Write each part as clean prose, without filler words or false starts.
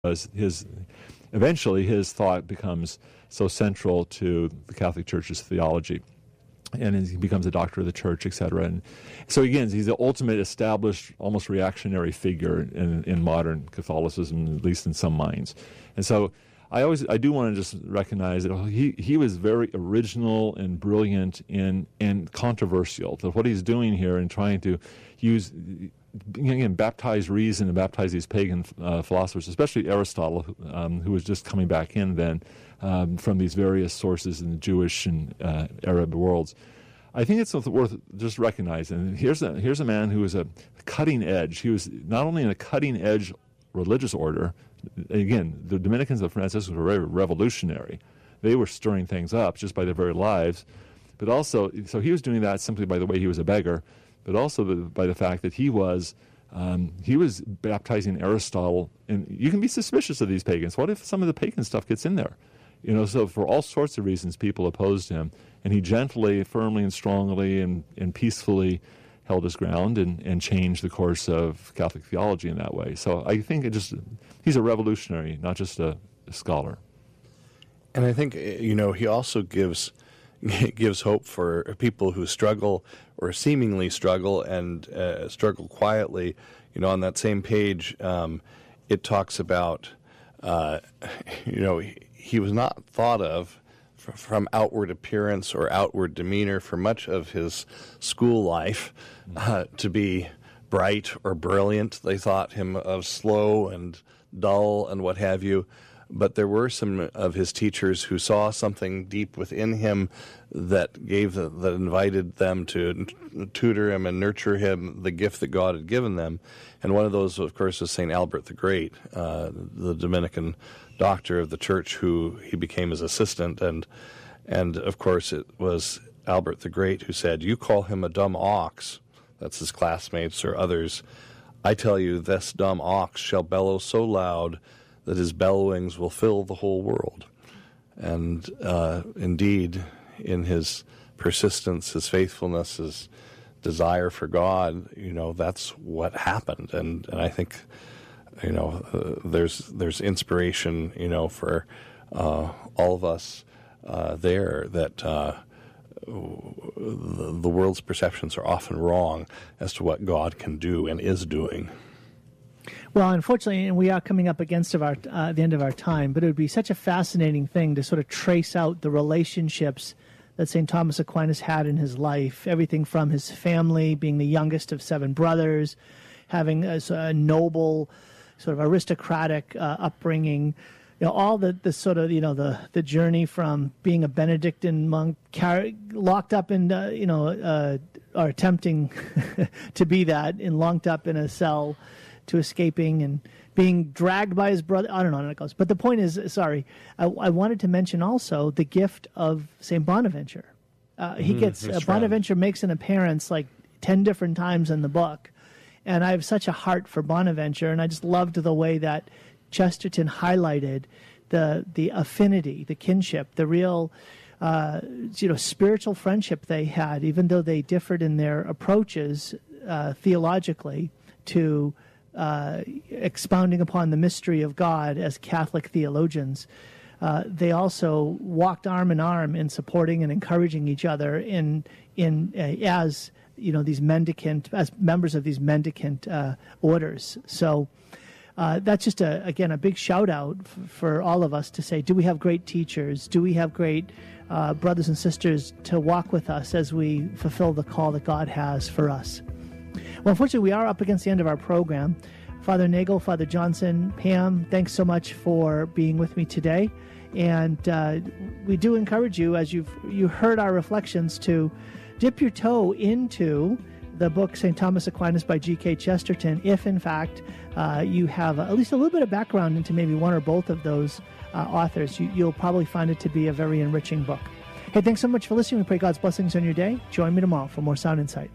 Eventually his thought becomes so central to the Catholic Church's theology, and he becomes a doctor of the Church, etc. And so again, he's the ultimate established, almost reactionary figure in modern Catholicism, at least in some minds. And so I do want to just recognize that he was very original and brilliant and controversial. That what he's doing here and trying to use, again, baptize reason and baptize these pagan philosophers, especially Aristotle, who was just coming back in then from these various sources in the Jewish and Arab worlds. I think it's worth just recognizing. Here's a man who was a cutting edge. He was not only in a cutting edge religious order. Again, the Dominicans of Franciscus were very revolutionary. They were stirring things up just by their very lives. But also, so he was doing that simply by the way he was a beggar, but also by the fact that he was baptizing Aristotle. And you can be suspicious of these pagans. What if some of the pagan stuff gets in there? So for all sorts of reasons, people opposed him. And he gently, firmly, and strongly, and peacefully held his ground and changed the course of Catholic theology in that way. So I think he's a revolutionary, not just a scholar. And I think, he also gives hope for people who struggle or seemingly struggle and struggle quietly. On that same page, it talks about, he was not thought of from outward appearance or outward demeanor for much of his school life to be bright or brilliant. They thought him of slow and dull and what have you. But there were some of his teachers who saw something deep within him that invited them to tutor him and nurture him, the gift that God had given them. And one of those, of course, is St. Albert the Great, the Dominican doctor of the Church, who he became his assistant. And of course, it was Albert the Great who said, "You call him a dumb ox," that's his classmates or others. "I tell you, this dumb ox shall bellow so loud that his bellowings will fill the whole world." And indeed, in his persistence, his faithfulness, his desire for God, that's what happened. And I think, there's inspiration, for all of us there, that the world's perceptions are often wrong as to what God can do and is doing. Well, unfortunately, and we are coming up against the end of our time, but it would be such a fascinating thing to sort of trace out the relationships that St. Thomas Aquinas had in his life, everything from his family, being the youngest of 7 brothers, having a noble, sort of aristocratic upbringing, all the sort of, the journey from being a Benedictine monk, locked up in, or attempting to be that, and locked up in a cell, to escaping and being dragged by his brother. I don't know how it goes. But the point is, I wanted to mention also the gift of St. Bonaventure. Bonaventure makes an appearance like 10 different times in the book. And I have such a heart for Bonaventure, and I just loved the way that Chesterton highlighted the affinity, the kinship, the real spiritual friendship they had, even though they differed in their approaches theologically to expounding upon the mystery of God as Catholic theologians. They also walked arm in arm in supporting and encouraging each other as these mendicant, as members of these mendicant orders. So that's just a big shout out for all of us to say, do we have great teachers? Do we have great brothers and sisters to walk with us as we fulfill the call that God has for us? Well, unfortunately, we are up against the end of our program. Father Nagel, Father Johnson, Pam, thanks so much for being with me today. And we do encourage you, as you heard our reflections, to dip your toe into the book St. Thomas Aquinas by G.K. Chesterton, if in fact you have at least a little bit of background into maybe one or both of those authors. You'll probably find it to be a very enriching book. Hey, thanks so much for listening. We pray God's blessings on your day. Join me tomorrow for more Sound Insight.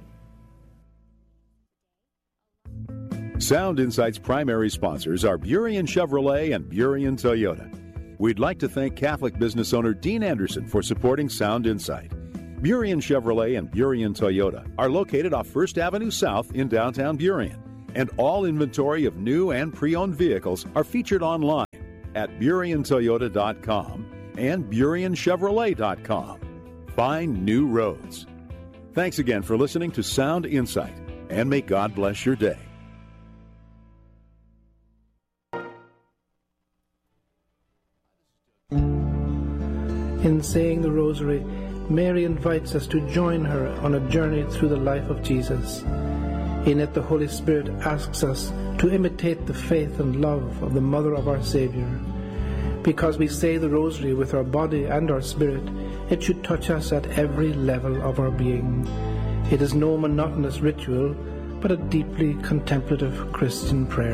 Sound Insight's primary sponsors are Burien Chevrolet and Burien Toyota. We'd like to thank Catholic business owner Dean Anderson for supporting Sound Insight. Burien Chevrolet and Burien Toyota are located off 1st Avenue South in downtown Burien And all inventory of new and pre-owned vehicles are featured online at BurionToyota.com and BurionChevrolet.com. Find new roads. Thanks again for listening to Sound Insight, and may God bless your day. In saying the Rosary, Mary invites us to join her on a journey through the life of Jesus. In it, the Holy Spirit asks us to imitate the faith and love of the Mother of our Savior. Because we say the Rosary with our body and our spirit, it should touch us at every level of our being. It is no monotonous ritual, but a deeply contemplative Christian prayer.